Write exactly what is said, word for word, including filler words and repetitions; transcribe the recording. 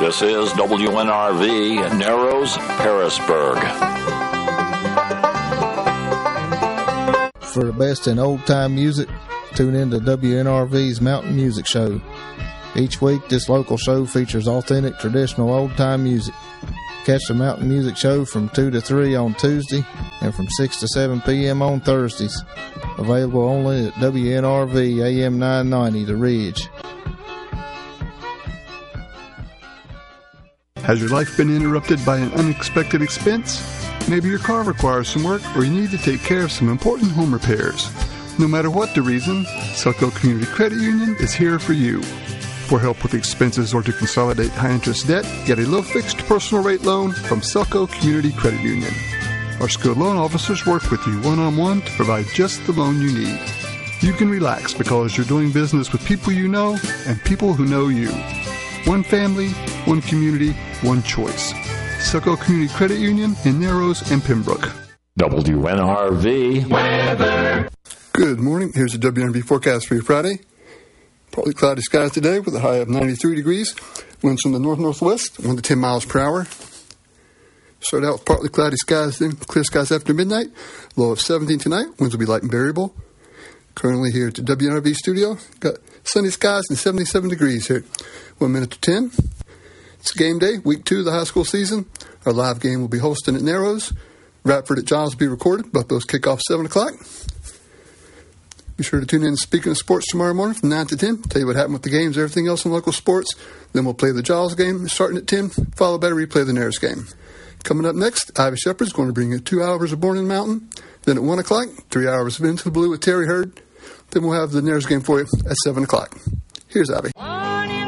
This is W N R V, Narrows, Harrisburg. For the best in old-time music, tune in to W N R V's Mountain Music Show. Each week, this local show features authentic, traditional old-time music. Catch the Mountain Music Show from two to three on Tuesday and from six to seven p.m. on Thursdays. Available only at W N R V A M nine ninety, The Ridge. Has your life been interrupted by an unexpected expense? Maybe your car requires some work, or you need to take care of some important home repairs. No matter what the reason, Selco Community Credit Union is here for you. For help with expenses or to consolidate high-interest debt, get a low-fixed personal rate loan from Selco Community Credit Union. Our skilled loan officers work with you one-on-one to provide just the loan you need. You can relax because you're doing business with people you know and people who know you. One family, one community, one choice. Selco Community Credit Union in Narrows and Pembroke. W N R V weather. Good morning. Here's the W N R V forecast for your Friday. Partly cloudy skies today with a high of ninety-three degrees. Winds from the north-northwest, one to ten miles per hour. Start out with partly cloudy skies, then clear skies after midnight. Low of seventeen tonight. Winds will be light and variable. Currently here at the W N R V studio. Got sunny skies and seventy-seven degrees here. One minute to ten. It's game day, week two of the high school season. Our live game will be hosting at Narrows. Radford at Giles will be recorded. Both those kick off seven o'clock. Be sure to tune in to Speaking of Sports tomorrow morning from nine to ten. Tell you what happened with the games, everything else in local sports. Then we'll play the Giles game starting at ten, followed by a replay of the Narrows game. Coming up next, Ivy Shepherd's going to bring you two hours of Born in the Mountain. Then at one o'clock, three hours of Into the Blue with Terry Hurd. Then we'll have the Narrows game for you at seven o'clock. Here's Ivy.